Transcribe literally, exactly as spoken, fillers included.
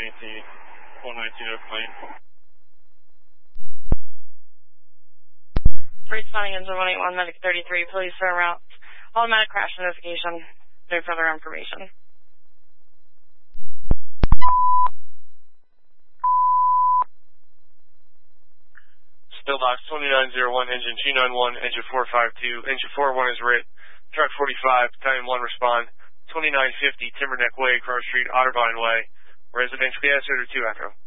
maintain one nineteen oh claim. Responding engine one eight one, medic thirty-three, police turn route. Automatic crash notification. No further information. Still box twenty-nine oh one, engine two nine one, engine four five two, engine four one is writ. Truck forty-five, battalion one respond. twenty-nine fifty, Timberneck Way, Cross Street, Otterbein Way. Residential gas, order two Echo.